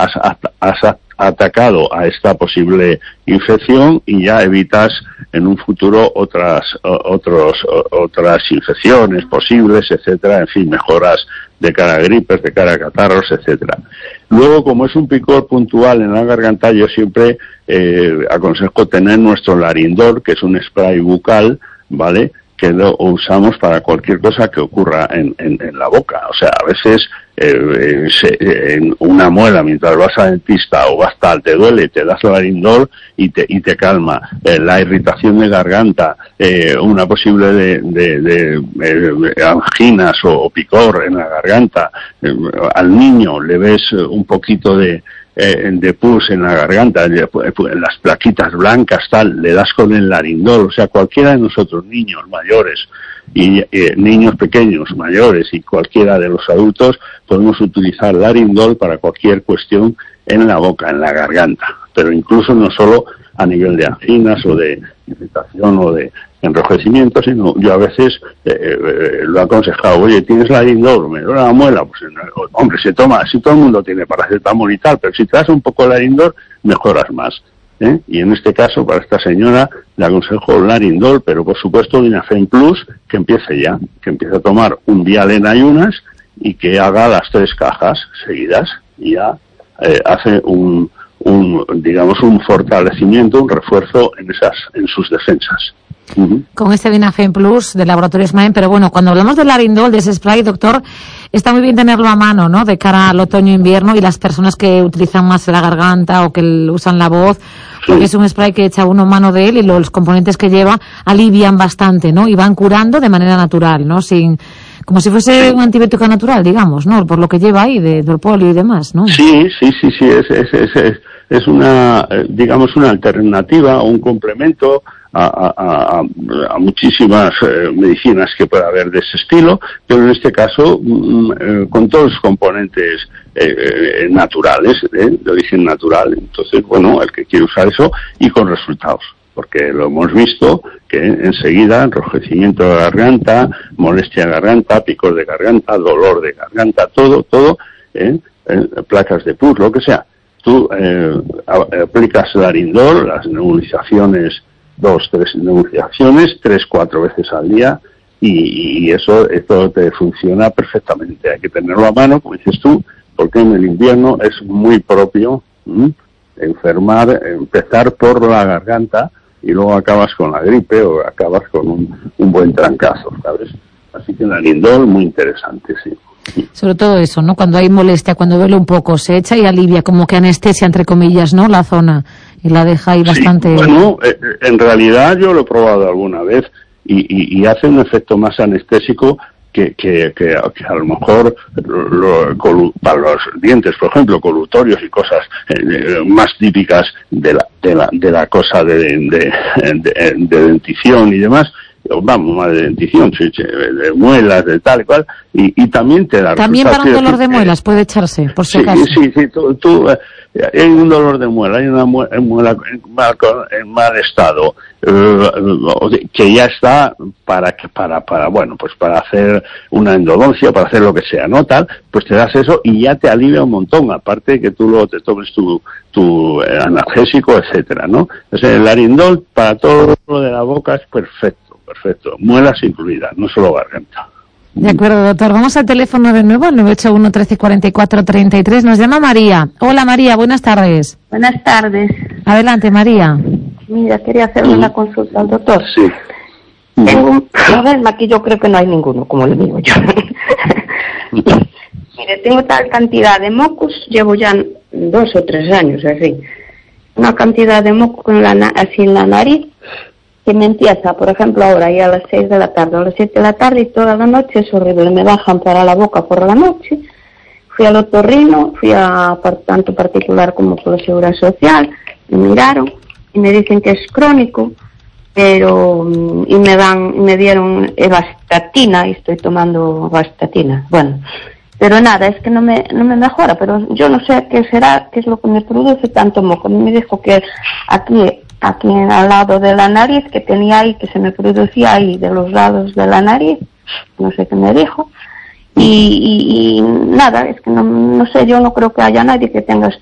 has atacado a esta posible infección y ya evitas en un futuro otras infecciones posibles, etcétera, en fin, mejoras de cara a gripes, de cara a catarros, etcétera. Luego, como es un picor puntual en la garganta, yo siempre aconsejo tener nuestro Larindol, que es un spray bucal, ¿vale?, que lo usamos para cualquier cosa que ocurra en la boca. O sea, a veces en una muela, mientras vas al dentista o vas tal, te duele, te das Larindol y te calma. La irritación de garganta, una posible de anginas o picor en la garganta, al niño le ves un poquito de pus en la garganta, las plaquitas blancas, tal, le das con el Larindol. O sea, cualquiera de nosotros, niños, mayores y niños pequeños, mayores y cualquiera de los adultos, podemos utilizar Larindol para cualquier cuestión en la boca, en la garganta, pero incluso no solo a nivel de anginas o de irritación o de enrojecimiento, sino yo a veces lo he aconsejado, oye, ¿tienes Larindol? Me duele la muela. Pues hombre, si todo el mundo tiene paracetamol y tal, pero si te das un poco de Larindol, mejoras más, ¿eh? Y en este caso, para esta señora, le aconsejo Larindol, pero por supuesto Vinafen Plus, que empiece ya, que empiece a tomar un vial en ayunas y que haga las 3 cajas seguidas y ya hace un fortalecimiento, un refuerzo en sus defensas. Con este Vinafen Plus de Laboratorios Maen, pero bueno, cuando hablamos del Larindol, de ese spray, doctor, está muy bien tenerlo a mano, ¿no?, de cara al otoño-invierno, y las personas que utilizan más la garganta o que usan la voz, porque es un spray que echa uno mano de él y los componentes que lleva alivian bastante, ¿no?, y van curando de manera natural, ¿no?, como si fuese un antibiótico natural, digamos, ¿no?, por lo que lleva ahí del polio y demás, ¿no? Sí, es una, digamos, una alternativa o un complemento a muchísimas medicinas que pueda haber de ese estilo, pero en este caso con todos los componentes naturales, de origen natural. Entonces, bueno, el que quiere usar eso y con resultados, porque lo hemos visto que enseguida enrojecimiento de garganta, molestia de garganta, picor de garganta, dolor de garganta, todo, placas de pus, lo que sea. Tú aplicas Larindol, las nebulizaciones, 2-3 nebulizaciones, 3-4 veces al día, y esto te funciona perfectamente. Hay que tenerlo a mano, como dices tú, porque en el invierno es muy propio empezar por la garganta y luego acabas con la gripe o acabas con un buen trancazo, ¿sabes? Así que Larindol, muy interesante, sí. Sobre todo eso, ¿no? Cuando hay molestia, cuando duele un poco, se echa y alivia, como que anestesia, entre comillas, ¿no?, la zona, y la deja ahí bastante... Sí, bueno, en realidad yo lo he probado alguna vez y hace un efecto más anestésico que a lo mejor para los dientes, por ejemplo, colutorios y cosas más típicas de la cosa de dentición y demás. Vamos, más de dentición, de muelas, de tal y cual, y también te da... También para un dolor de muelas puede echarse, por si acaso. Sí, tú hay un dolor de muela, hay una muela en mal estado, que ya está para hacer una endodoncia, para hacer lo que sea, ¿no? Tal, pues te das eso y ya te alivia un montón, aparte de que tú luego te tomes tu analgésico, etcétera, ¿no? Entonces, el Larindol para todo lo de la boca es perfecto, muelas incluidas, no solo garganta. De acuerdo, doctor. Vamos al teléfono de nuevo, al 981 1344 33. Nos llama María. Hola, María, buenas tardes. Buenas tardes. Adelante, María. Mira, quería hacerle una consulta al doctor. Sí. Tengo un problema que yo creo que no hay ninguno, como le digo yo. Mire, tengo tal cantidad de mocos, llevo ya 2 o 3 años, así. Una cantidad de moco así en la nariz, que me empieza, por ejemplo, ahora ya a las 6 de la tarde, a las 7 de la tarde y toda la noche es horrible, me bajan para la boca por la noche. Fui al otorrino, fui a tanto particular como por la Seguridad Social, me miraron y me dicen que es crónico, pero me dieron evastatina y estoy tomando evastatina. Bueno, pero nada, es que no me mejora, pero yo no sé qué será, qué es lo que me produce tanto moco. Me dijo que aquí al lado de la nariz, que tenía ahí, que se me producía ahí de los lados de la nariz, no sé qué me dijo, y nada, es que no sé, yo no creo que haya nadie que tenga